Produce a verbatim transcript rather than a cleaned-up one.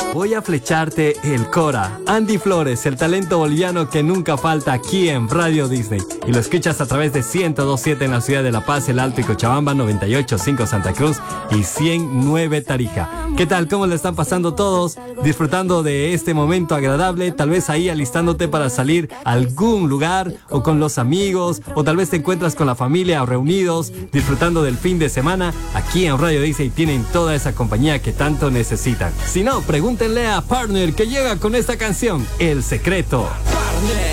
Voy a flecharte el Cora. Andy Flores, el talento boliviano que nunca falta aquí en Radio Disney. Y lo escuchas a través de ciento dos punto siete en la ciudad de La Paz, El Alto y Cochabamba, noventa y ocho punto cinco Santa Cruz y ciento nueve Tarija. ¿Qué tal? ¿Cómo le están pasando todos? Disfrutando de este momento agradable, tal vez ahí alistándote para salir a algún lugar o con los amigos, o tal vez te encuentras con la familia o reunidos, disfrutando del fin de semana. Aquí en Radio Disney tienen toda esa compañía que tanto necesitan. Si no, pregúntenle a Partner que llega con esta canción, El Secreto.